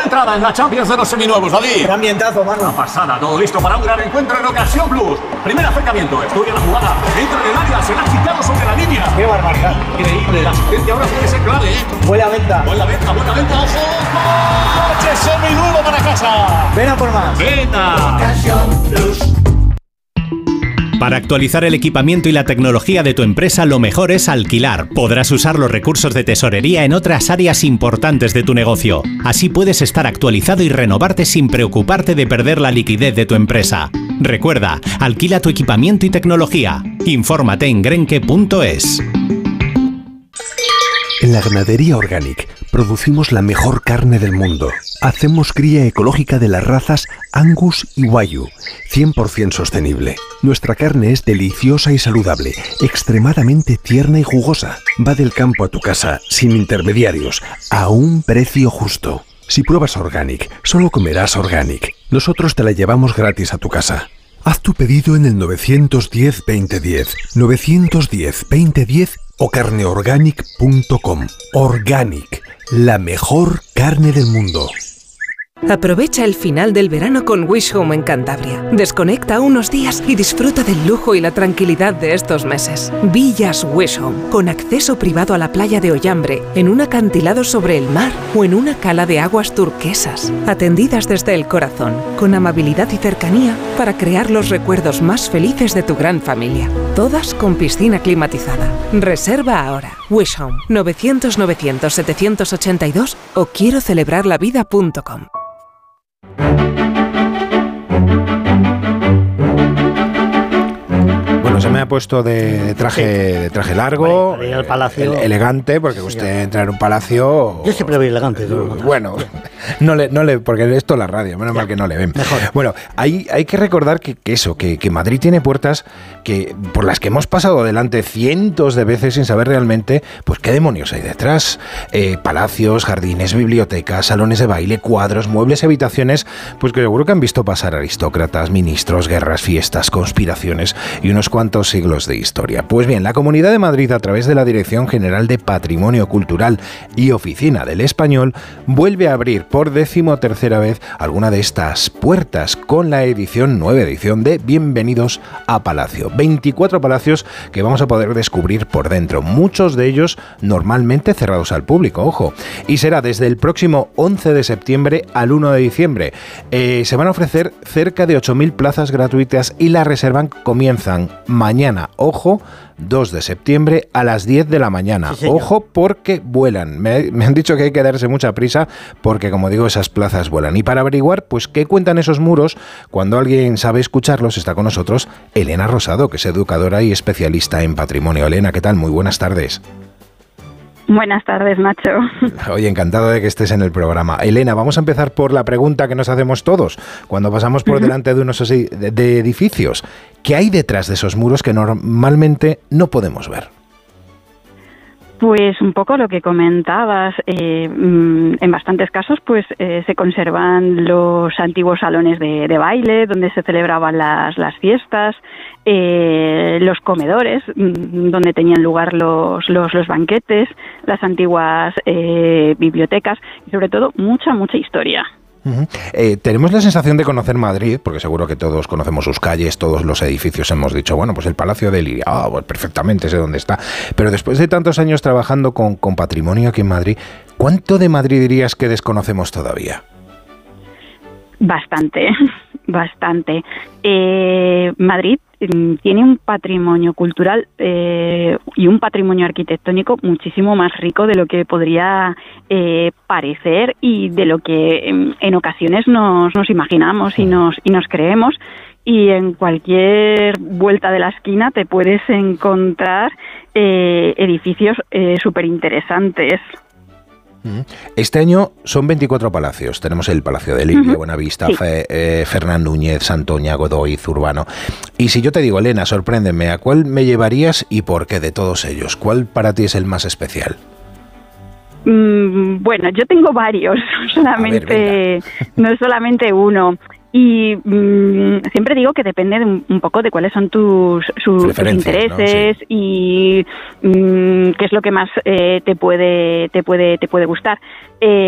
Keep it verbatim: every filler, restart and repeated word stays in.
entrada en la Champions de los seminuevos, David. Gran ambientazo, mano. Una pasada, todo listo para un gran encuentro en Ocasión Plus. Primer acercamiento, estudia la jugada, entra en el área, se la ha quitado sobre la línea. ¡Qué barbaridad! Increíble, la asistencia ahora puede ser clave, ¿eh? Buena venta. Buena venta, buena venta, ojo. ¡Coche seminuevo para casa! Ven a por más. ¡Venta! Ocasión Plus. Para actualizar el equipamiento y la tecnología de tu empresa, lo mejor es alquilar. Podrás usar los recursos de tesorería en otras áreas importantes de tu negocio. Así puedes estar actualizado y renovarte sin preocuparte de perder la liquidez de tu empresa. Recuerda, alquila tu equipamiento y tecnología. Infórmate en grenke punto es. En la Ganadería Organic producimos la mejor carne del mundo. Hacemos cría ecológica de las razas Angus y Wagyu, cien por ciento sostenible. Nuestra carne es deliciosa y saludable, extremadamente tierna y jugosa. Va del campo a tu casa, sin intermediarios, a un precio justo. Si pruebas Organic, solo comerás Organic. Nosotros te la llevamos gratis a tu casa. Haz tu pedido en el nueve uno cero, veinte diez, nueve uno cero, veinte diez o carneorganic punto com. Organic, la mejor carne del mundo. Aprovecha el final del verano con Wish Home en Cantabria. Desconecta unos días y disfruta del lujo y la tranquilidad de estos meses. Villas Wish Home, con acceso privado a la playa de Ollambre, en un acantilado sobre el mar o en una cala de aguas turquesas. Atendidas desde el corazón, con amabilidad y cercanía para crear los recuerdos más felices de tu gran familia. Todas con piscina climatizada. Reserva ahora. Wish Home, novecientos novecientos setecientos ochenta y dos o quiero celebrar la vida punto com. Bueno, se me ha puesto de traje, de traje largo, para ir al palacio. ele- elegante, porque usted entra en un palacio. Yo siempre voy elegante. ¿no? Bueno, no le, no le, porque esto es la radio, menos mal que no le ven. Mejor. Bueno, hay, hay que recordar que, que eso, que, que Madrid tiene puertas que por las que hemos pasado delante cientos de veces sin saber realmente, pues qué demonios hay detrás. Eh, palacios, jardines, bibliotecas, salones de baile, cuadros, muebles, habitaciones, pues que seguro que han visto pasar aristócratas, ministros, guerras, fiestas, conspiraciones y unos cuantos siglos de historia. Pues bien, la Comunidad de Madrid, a través de la Dirección General de Patrimonio Cultural y Oficina del Español, vuelve a abrir por decimotercera vez alguna de estas puertas con la edición, nueva edición de Bienvenidos a Palacio. veinticuatro palacios que vamos a poder descubrir por dentro, muchos de ellos normalmente cerrados al público, ojo, y será desde el próximo once de septiembre al uno de diciembre. Eh, se van a ofrecer cerca de ocho mil plazas gratuitas y las reservas comienzan mañana, ojo, dos de septiembre a las diez de la mañana. Sí, Ojo, porque vuelan. Me, me han dicho que hay que darse mucha prisa porque, como digo, esas plazas vuelan. Y para averiguar, pues, qué cuentan esos muros, cuando alguien sabe escucharlos, está con nosotros Elena Rosado, que es educadora y especialista en patrimonio. Elena, ¿qué tal? Muy buenas tardes. Buenas tardes, Nacho. Oye, encantado de que estés en el programa. Elena, vamos a empezar por la pregunta que nos hacemos todos cuando pasamos por uh-huh. delante de unos así, de, de edificios. ¿Qué hay detrás de esos muros que normalmente no podemos ver? Pues un poco lo que comentabas, eh, en bastantes casos pues eh, se conservan los antiguos salones de, de baile donde se celebraban las, las fiestas, eh, los comedores donde tenían lugar los, los, los banquetes, las antiguas eh, bibliotecas y sobre todo mucha, mucha historia. Uh-huh. Eh, tenemos la sensación de conocer Madrid, porque seguro que todos conocemos sus calles, todos los edificios, hemos dicho, bueno, pues el Palacio de Liria, ah, pues perfectamente sé dónde está, pero después de tantos años trabajando con, con patrimonio aquí en Madrid, ¿cuánto de Madrid dirías que desconocemos todavía? Bastante, bastante. Eh, Madrid tiene un patrimonio cultural eh, y un patrimonio arquitectónico muchísimo más rico de lo que podría eh, parecer y de lo que en, en ocasiones nos, nos imaginamos y nos, y nos creemos. Y en cualquier vuelta de la esquina te puedes encontrar eh, edificios eh, súper interesantes. Este año son veinticuatro palacios. Tenemos el Palacio de Liria, uh-huh. Buenavista, sí. Fe, eh, Fernán Núñez, Santoña, Godoy, Zurbano. Y si yo te digo, Elena, sorpréndeme, ¿a cuál me llevarías y por qué de todos ellos? ¿Cuál para ti es el más especial? Mm, bueno, yo tengo varios, solamente ver, no es solamente uno. Y mmm, siempre digo que depende de un, un poco de cuáles son tus, sus, tus intereses, ¿no? Sí. Y mmm, qué es lo que más eh, te puede te puede te puede gustar. Eh,